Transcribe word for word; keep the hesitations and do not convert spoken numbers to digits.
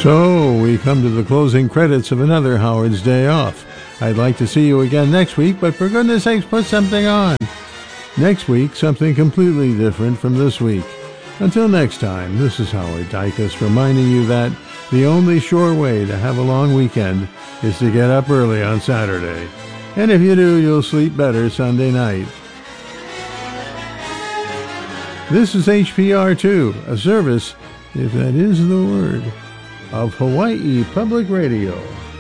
So, we come to the closing credits of another Howard's Day Off. I'd like to see you again next week, but for goodness sakes, put something on. Next week, something completely different from this week. Until next time, this is Howard Dykus reminding you that the only sure way to have a long weekend is to get up early on Saturday. And if you do, you'll sleep better Sunday night. This is H P R two, a service, if that is the word, of Hawaii Public Radio.